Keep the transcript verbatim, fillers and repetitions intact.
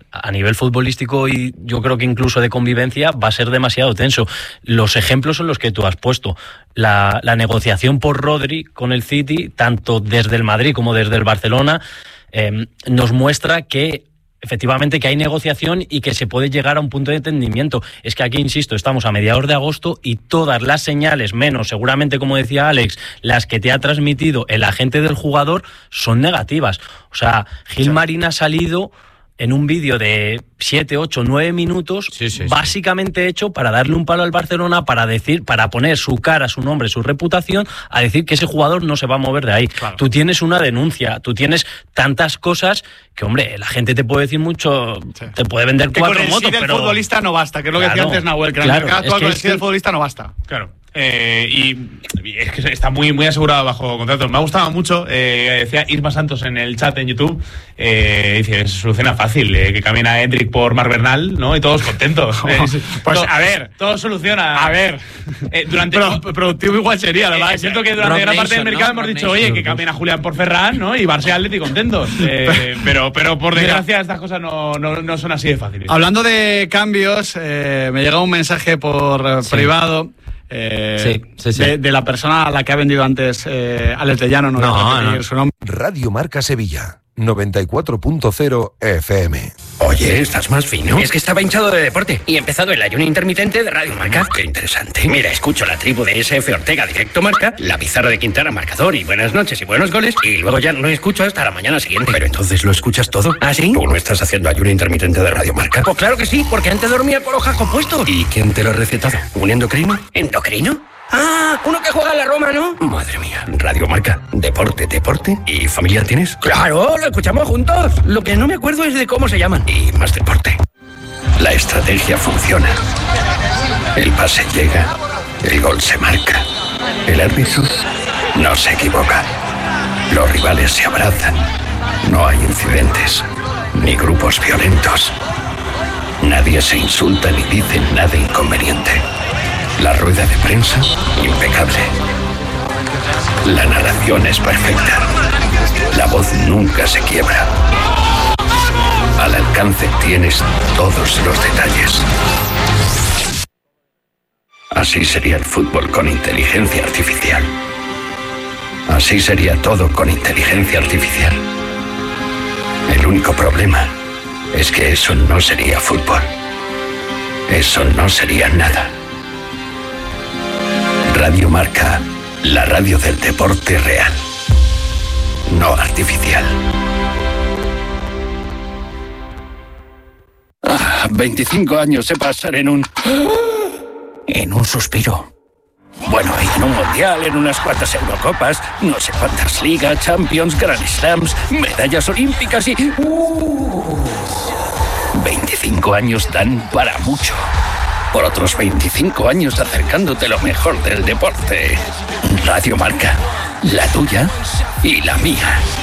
a nivel futbolístico y yo creo que incluso de convivencia va a ser demasiado tenso. Los ejemplos son los que tú has puesto. La, la negociación por Rodri con el City, tanto desde el Madrid como desde el Barcelona, eh, nos muestra que efectivamente que hay negociación y que se puede llegar a un punto de entendimiento. Es que aquí, insisto, estamos a mediados de agosto y todas las señales, menos seguramente, como decía Alex, las que te ha transmitido el agente del jugador, son negativas. O sea, Gil Marín ha salido en un vídeo de siete, ocho, nueve minutos, sí, sí, básicamente sí. hecho para darle un palo al Barcelona, para decir, para poner su cara, su nombre, su reputación, a decir que ese jugador no se va a mover de ahí. Claro. Tú tienes una denuncia, tú tienes tantas cosas que, hombre, la gente te puede decir mucho, sí. te puede vender que cuatro motos, pero... con el sí del futbolista no basta, que es lo claro, que decía antes Nahuel, que en claro, el mercado actual con el sí del futbolista no basta. Claro. Eh, y, y es que está muy muy asegurado bajo contrato. Me ha gustado mucho, eh, decía Irma Santos en el chat en YouTube, eh, dice, se soluciona fácil, eh, que camina Hendrik por Mar Bernal, ¿no? Y todos contentos. Eh, pues todo, a ver, todo soluciona. A ver, eh, durante Pero, productivo igual sería, la verdad. Eh, es cierto que durante gran parte del mercado ¿no? hemos dicho, oye, que camina Julián por Ferran, ¿no? Y Barça y Atleti contentos. Eh, pero, pero por desgracia Mira, estas cosas no, no, no son así de fáciles. Hablando de cambios, eh, me llega un mensaje por sí. privado. Eh, sí, sí, sí. De, de la persona a la que ha vendido antes eh, Alex de Llano, no, no, voy a repetir no. su nombre. Radio Marca Sevilla, noventa y cuatro punto cero F M. Oye, ¿estás más fino? Es que estaba hinchado de deporte y he empezado el ayuno intermitente de Radio Marca. Qué interesante. Mira, escucho la tribu de S F Ortega Directo Marca, la pizarra de Quintana Marcador y buenas noches y buenos goles, y luego ya no escucho hasta la mañana siguiente. Pero entonces lo escuchas todo. ¿Ah, sí? ¿Tú no estás haciendo ayuno intermitente de Radio Marca? Pues claro que sí, porque antes dormía por hojas compuestos. ¿Y quién te lo ha recetado? ¿Un endocrino? ¿Endocrino? Ah, uno que juega en la Roma, ¿no? Madre mía. Radio Marca, deporte, deporte. ¿Y familia tienes? Claro, lo escuchamos juntos. Lo que no me acuerdo es de cómo se llaman. Y más deporte. La estrategia funciona. El pase llega. El gol se marca. El árbitro no se equivoca. Los rivales se abrazan. No hay incidentes. Ni grupos violentos. Nadie se insulta ni dice nada inconveniente. La rueda de prensa, impecable. La narración es perfecta. La voz nunca se quiebra. Al alcance tienes todos los detalles. Así sería el fútbol con inteligencia artificial. Así sería todo con inteligencia artificial. El único problema es que eso no sería fútbol. Eso no sería nada. Radio Marca, la radio del deporte real, no artificial. Ah, veinticinco años se pasan en un... en un suspiro. Bueno, y en un mundial, en unas cuantas Eurocopas, no sé cuántas ligas, Champions, Grand Slams, medallas olímpicas y... Uh, veinticinco años dan para mucho. Por otros veinticinco años acercándote lo mejor del deporte. Radio Marca, la tuya y la mía.